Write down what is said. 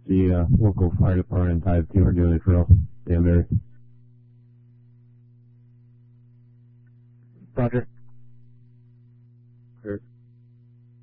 The local fire department and dive team are doing the drill. Danbury. Roger. Clear.